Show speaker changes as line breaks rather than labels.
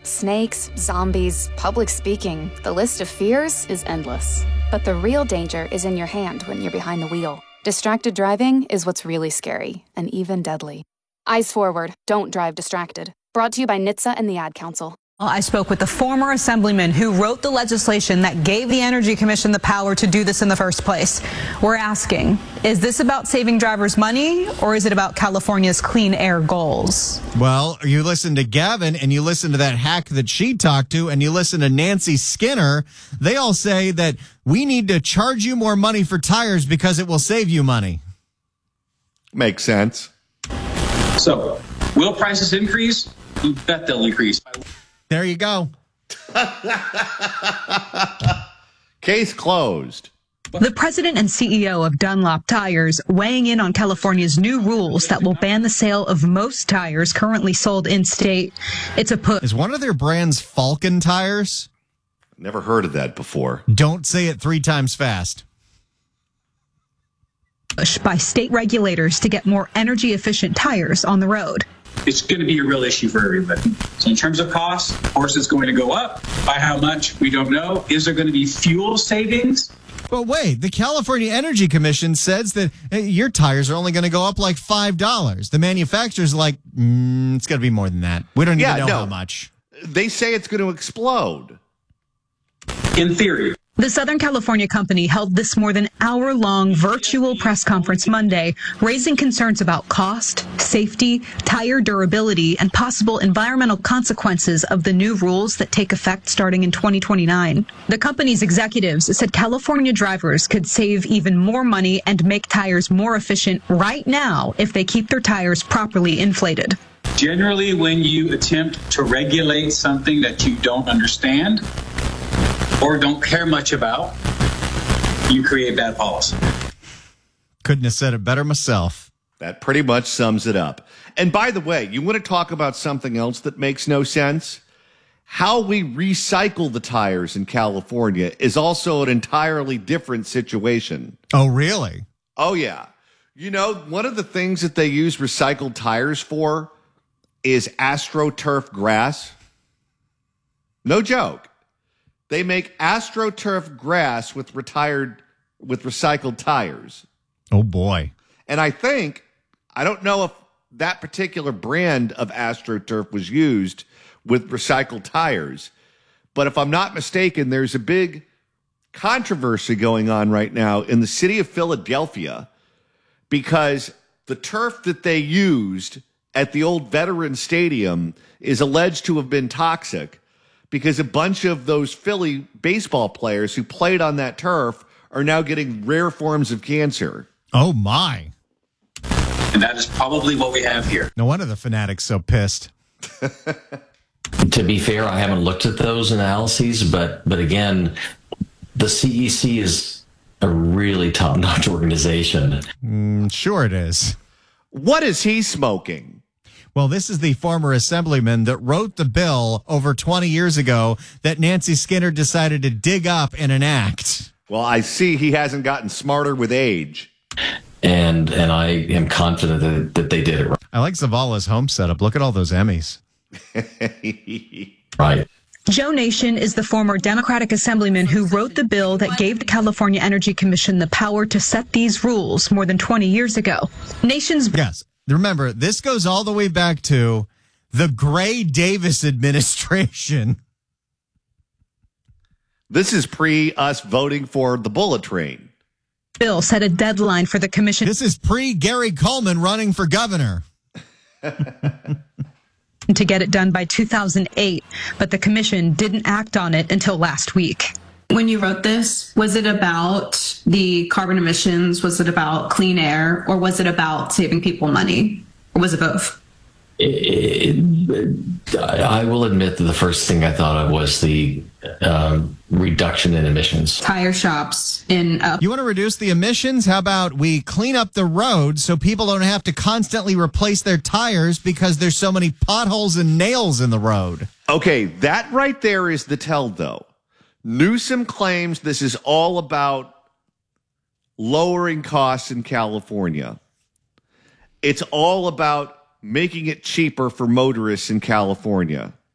Snakes, zombies, public speaking. The list of fears is endless. But the real danger is in your hand when you're behind the wheel. Distracted driving is what's really scary and even deadly. Eyes forward. Don't drive distracted. Brought to you by NHTSA and the Ad Council.
I spoke with the former assemblyman who wrote the legislation that gave the Energy Commission the power to do this in the first place. We're asking, is this about saving drivers money, or is it about California's clean air goals?
Well, you listen to Gavin and you listen to that hack that she talked to and you listen to Nancy Skinner. They all say that we need to charge you more money for tires because it will save you money.
Makes sense.
So, will prices increase? You bet they'll increase.
There you go.
Case closed.
The president and CEO of Dunlop Tires weighing in on California's new rules that will ban the sale of most tires currently sold in state. It's a push.
Is one of their brands Falcon tires?
Never heard of that before.
Don't say it 3 times fast.
By state regulators to get more energy efficient tires on the road.
It's going to be a real issue for everybody. So in terms of cost, of course, it's going to go up. By how much, we don't know. Is there going to be fuel savings?
But wait, the California Energy Commission says that your tires are only going to go up like $5. The manufacturer's like, it's going to be more than that. We don't even know how much.
They say it's going to explode.
In theory.
The Southern California company held this more than hour-long virtual press conference Monday, raising concerns about cost, safety, tire durability, and possible environmental consequences of the new rules that take effect starting in 2029. The company's executives said California drivers could save even more money and make tires more efficient right now if they keep their tires properly inflated.
Generally, when you attempt to regulate something that you don't understand or don't care much about, you create bad policy.
Couldn't have said it better myself.
That pretty much sums it up. And by the way, you want to talk about something else that makes no sense? How we recycle the tires in California is also an entirely different situation.
Oh, really?
Oh, yeah. You know, one of the things that they use recycled tires for is AstroTurf grass. No joke. They make AstroTurf grass with recycled tires.
Oh, boy.
And I don't know if that particular brand of AstroTurf was used with recycled tires, but if I'm not mistaken, there's a big controversy going on right now in the city of Philadelphia because the turf that they used at the old Veterans Stadium is alleged to have been toxic, because a bunch of those Philly baseball players who played on that turf are now getting rare forms of cancer.
Oh, my.
And that is probably what we have here.
No wonder the Fanatic's so pissed.
To be fair, I haven't looked at those analyses, but again, the CEC is a really top-notch organization.
Sure it is.
What is he smoking?
Well, this is the former assemblyman that wrote the bill over 20 years ago that Nancy Skinner decided to dig up and enact.
Well, I see he hasn't gotten smarter with age.
And I am confident that they did it right.
I like Zavala's home setup. Look at all those Emmys.
Right.
Joe Nation is the former Democratic assemblyman who wrote the bill that gave the California Energy Commission the power to set these rules more than 20 years ago. Nation's...
Yes. Remember, this goes all the way back to the Gray Davis administration.
This is pre us voting for the bullet train.
Bill set a deadline for the commission.
This is pre Gary Coleman running for governor.
To get it done by 2008, but the commission didn't act on it until last week.
When you wrote this, was it about the carbon emissions? Was it about clean air? Or was it about saving people money? Or was it both?
I will admit that the first thing I thought of was the reduction in emissions.
Tire shops in...
You want to reduce the emissions? How about we clean up the road so people don't have to constantly replace their tires because there's so many potholes and nails in the road?
Okay, that right there is the tell, though. Newsom claims this is all about lowering costs in California. It's all about making it cheaper for motorists in California.